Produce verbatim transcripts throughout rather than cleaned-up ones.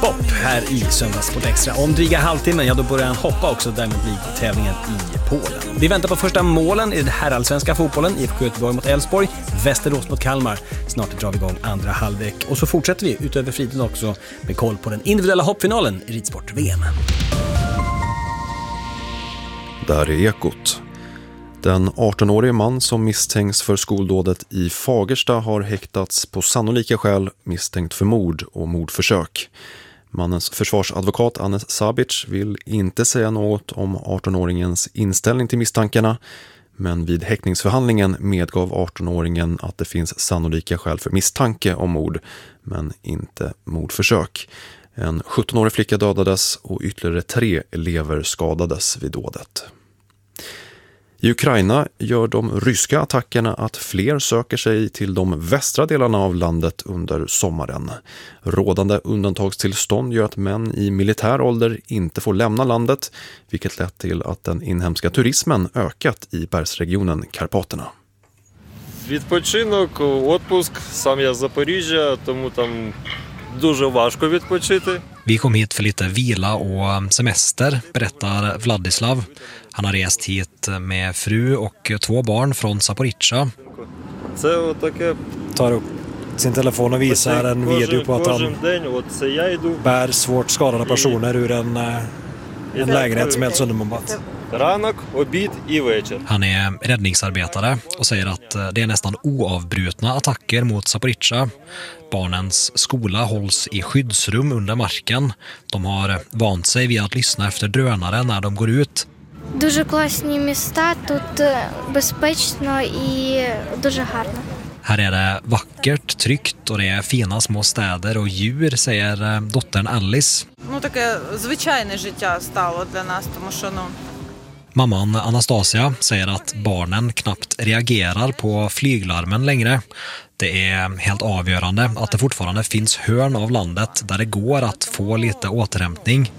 hästhopp här i Söndagssport Extra. Om dryga halvtimmen, ja då börjar han hoppa också Diamond League-tävlingen i Polen. Vi väntar på första målen i den herrallsvenska fotbollen. I F K Göteborg mot Elfsborg, Västerås mot Kalmar. Snart drar vi igång andra halvlek. Och så fortsätter vi utöver fritiden också med koll på den individuella hoppfinalen i ridsport-V M. Där är Ekot. Den arton-årige man som misstänks för skoldådet i Fagersta har häktats på sannolika skäl misstänkt för mord och mordförsök. Mannens försvarsadvokat Anes Sabic vill inte säga något om arton-åringens inställning till misstankarna, men vid häktningsförhandlingen medgav arton-åringen att det finns sannolika skäl för misstanke om mord, men inte mordförsök. En sjutton-årig flicka dödades och ytterligare tre elever skadades vid dådet. I Ukraina gör de ryska attackerna att fler söker sig till de västra delarna av landet under sommaren. Rådande undantagstillstånd gör att män i militär ålder inte får lämna landet, vilket lett till att den inhemska turismen ökat i bergsregionen Karpaterna. Відпочинок, отпуск, сам я з Запоріжжя, тому там дуже важко відпочити. Vi kom hit för lite vila och semester, berättar Vladislav. Han har rest hit med fru och två barn från Zaporizjzja. Tar upp sin telefon och visar en video på att han bär svårt skadade personer ur en, en lägenhet som är helt sönderbombat. Han är räddningsarbetare och säger att det är nästan oavbrutna attacker mot Zaporizjzja. Barnens skola hålls i skyddsrum under marken. De har vant sig vid att lyssna efter drönare när de går ut. Дуже класні міста, тут безпечно і дуже гарно. Här är det vackert, tryggt och det är fina små städer och djur, säger dottern Alice. Ну таке звичайне життя стало для нас, тому що ну Mamman Anastasia säger att barnen knappt reagerar på flyglarmen längre. Det är helt avgörande att det fortfarande finns hörn av landet där det går att få lite återhämtning.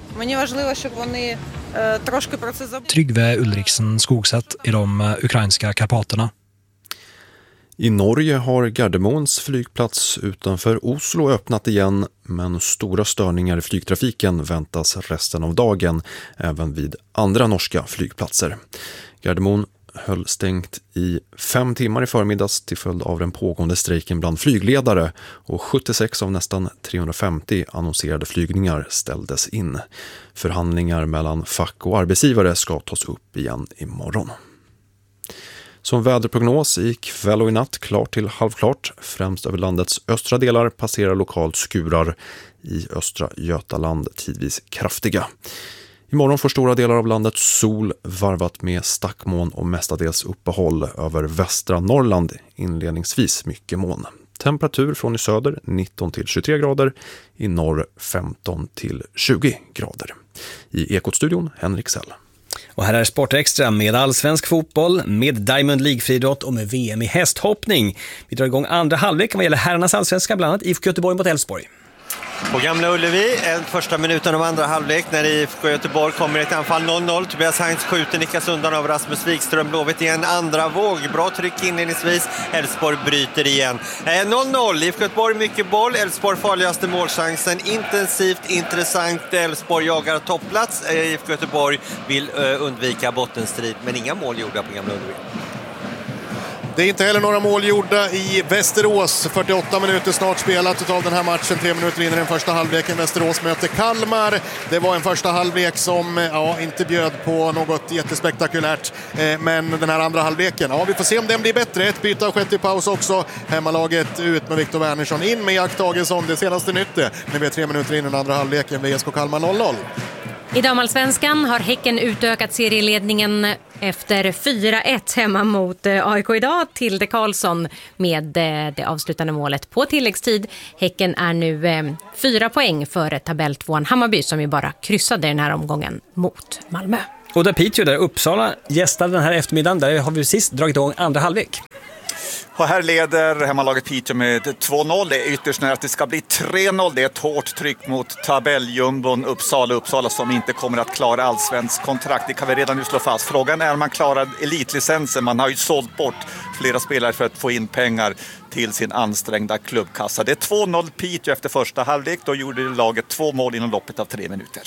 Tryggve Ulriksen Skogset i de ukrainska Karpaterna. I Norge har Gardermoens flygplats utanför Oslo öppnat igen, men stora störningar i flygtrafiken väntas resten av dagen, även vid andra norska flygplatser. Gardermoen höll stängt i fem timmar i förmiddags till följd av den pågående strejken bland flygledare, och sjuttiosex av nästan trehundrafemtio annonserade flygningar ställdes in. Förhandlingar mellan fack och arbetsgivare ska tas upp igen imorgon. Som väderprognos i kväll och i natt klart till halvklart. Främst över landets östra delar passerar lokalt skurar, i östra Götaland tidvis kraftiga. Imorgon får stora delar av landet sol varvat med stackmoln och mestadels uppehåll. Över västra Norrland inledningsvis mycket moln. Temperatur från i söder nitton till tjugotre grader, i norr femton till tjugo grader. I Ekot-studion Henrik Sell. Och här är Sport Extra med allsvensk fotboll, med Diamond League-friidrott och med V M i hästhoppning. Vi drar igång andra halvlek vad gäller herrarnas allsvenska, bland annat I F K Göteborg mot Elfsborg. På Gamla Ullevi, en första minuten av andra halvlek när I F K Göteborg kommer ett anfall noll noll. Tobias Heinz skjuter, nickas undan av Rasmus Wikström. Blåvitt i en andra våg. Bra tryck inledningsvis. Elfsborg bryter igen. noll noll. I F K Göteborg mycket boll. Elfsborg farligaste målchansen. Intensivt, intressant. Elfsborg jagar toppplats. I F K Göteborg vill undvika bottenstrid, men inga mål gjorda på Gamla Ullevi. Det är inte heller några mål gjorda i Västerås. fyrtioåtta minuter snart spelat av den här matchen. Tre minuter in i den första halvleken. Västerås möter Kalmar. Det var en första halvlek som ja, inte bjöd på något jättespektakulärt. Men den här andra halvleken, ja, vi får se om den blir bättre. Ett byte har skett i paus också. Hemmalaget ut med Viktor Wernersson. In med Jack Tagesson. Det senaste nytte. När vi är tre minuter in i den andra halvleken. V S K Kalmar noll noll. I damallsvenskan har Häcken utökat serieledningen efter fyra ett hemma mot A I K idag. Tilde Karlsson med det avslutande målet på tilläggstid. Häcken är nu fyra poäng före tabelltvåan Hammarby, som ju bara kryssade den här omgången mot Malmö. Och där Piteå, där Uppsala gästade den här eftermiddagen, där har vi sist dragit igång andra halvlek. Och här leder hemmalaget Piteå med två noll. Det är ytterst nära att det ska bli tre noll. Det är ett hårt tryck mot tabelljumbon Uppsala. Uppsala som inte kommer att klara allsvensk kontrakt. Det kan vi redan nu slå fast. Frågan är om man klarar elitlicensen. Man har ju sålt bort flera spelare för att få in pengar till sin ansträngda klubbkassa. Det är två noll Piteå efter första halvlek. Då gjorde laget två mål inom loppet av tre minuter.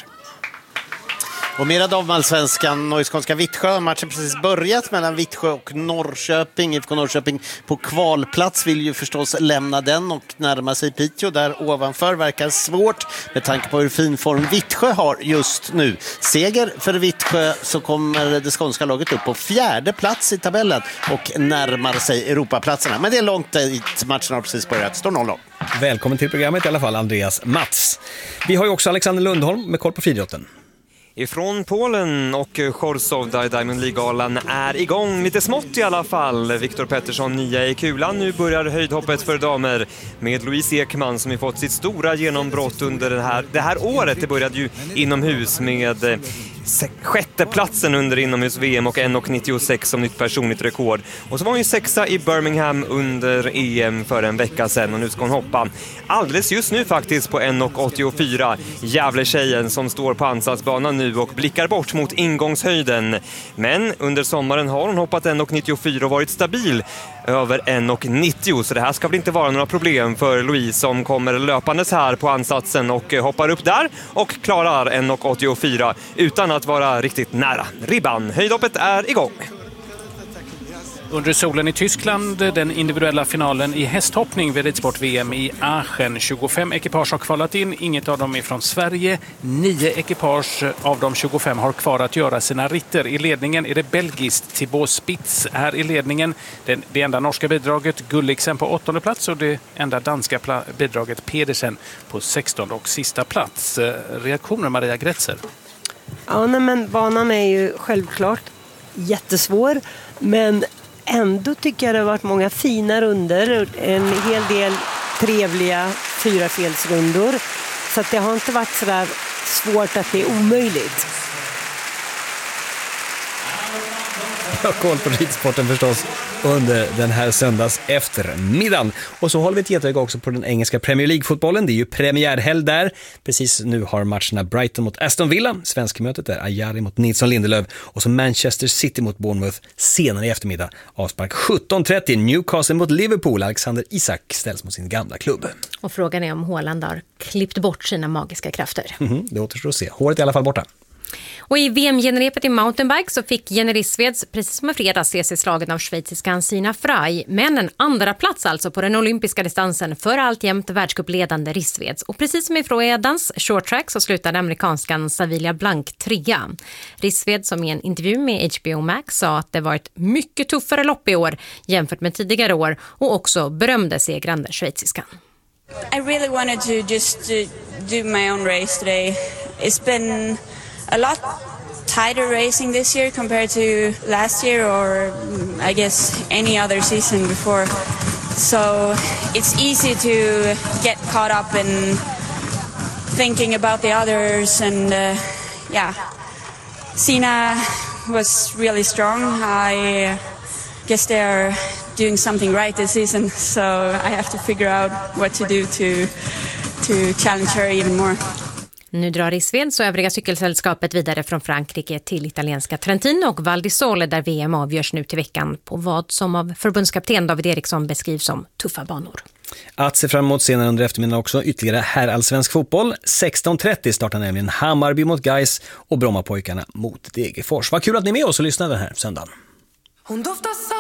Och mera damallsvenskan, Neuskånska Vittsjö. Matchen precis börjat mellan Vittsjö och Norrköping. I F K Norrköping på kvalplats vill ju förstås lämna den och närma sig Piteå. Där ovanför verkar svårt med tanke på hur fin form Vittsjö har just nu. Seger för Vittsjö så kommer det skånska laget upp på fjärde plats i tabellen och närmar sig Europaplatserna. Men det är långt dit, matchen har precis börjat. Står noll noll. Välkommen till programmet i alla fall, Andreas Mats. Vi har ju också Alexander Lundholm med koll på friidrotten. Ifrån Polen och Chorzów där Diamond League-galan är igång lite smått i alla fall. Viktor Pettersson nia i kulan. Nu börjar höjdhoppet för damer med Louise Ekman som har fått sitt stora genombrott under det här, det här året. Det började ju inomhus med sjätte platsen under inomhus-V M och en nittiosex som nytt personligt rekord. Och så var hon ju sexa i Birmingham under E M för en vecka sedan och nu ska hon hoppa alldeles just nu faktiskt på en åttiofyra. Gävle-tjejen som står på ansatsbanan nu och blickar bort mot ingångshöjden. Men under sommaren har hon hoppat en nittiofyra och varit stabil över en nittio, så det här ska väl inte vara några problem för Louise som kommer löpandes här på ansatsen och hoppar upp där och klarar en åttiofyra utan att vara riktigt nära ribban. Höjdhoppet är igång. Under solen i Tyskland, den individuella finalen i hästhoppning vid ridsport-V M i Aachen. tjugofem ekipage har kvalat in, inget av dem är från Sverige. Nio ekipage av de tjugofem har kvar att göra sina ritter. I ledningen är det belgiskt Thibaut Spitz här i ledningen. Den, det enda norska bidraget Gulliksen på åttonde plats och det enda danska pla- bidraget Pedersen på sextonde och sista plats. Reaktioner Maria Gretzer? Ja, nej, men banan är ju självklart jättesvår, men ändå tycker jag det har varit många fina runder, en hel del trevliga fyrafelsrundor, så att det har inte varit så där svårt att det är omöjligt. Jag har koll på ridsporten förstås under den här söndags eftermiddagen. Och så håller vi ett getöga också på den engelska Premier League-fotbollen. Det är ju premiärhelg där. Precis nu har matcherna Brighton mot Aston Villa. Svenskmötet är Ajari mot Nilsson Lindelöf. Och så Manchester City mot Bournemouth senare i eftermiddag. Avspark sjutton trettio. Newcastle mot Liverpool. Alexander Isak ställs mot sin gamla klubb. Och frågan är om Haaland har klippt bort sina magiska krafter. Mm-hmm, det återstår att se. Håret är i alla fall borta. Och i V M-genrepet i mountainbike så fick Jenny Rissveds, precis som i fredags, se sig slagen av schweiziskan Sina Frey. Men en andra plats alltså på den olympiska distansen för alltjämt världscupledande Rissveds. Och precis som i fredagens short track så slutade amerikanskan Savilia Blank trea. Rissved som i en intervju med H B O Max sa att det varit mycket tuffare lopp i år jämfört med tidigare år och också berömde segrande schweiziskan. I really wanted to just uh, do my own race today. It's been a lot tighter racing this year compared to last year or I guess any other season before. So it's easy to get caught up in thinking about the others and uh, yeah. Sina was really strong. I guess they're doing something right this season, so I have to figure out what to do to to challenge her even more. Nu drar Rissveds och övriga cykelsällskapet vidare från Frankrike till italienska Trentino och Val di Sole där V M avgörs nu till veckan på vad som av förbundskapten David Eriksson beskrivs som tuffa banor. Att se fram emot senare under eftermiddagen också ytterligare herrallsvensk fotboll. sexton trettio startar nämligen Hammarby mot Gais och Brommapojkarna mot Degerfors. Vad kul att ni är med oss och lyssnar den här söndagen. Hon doftar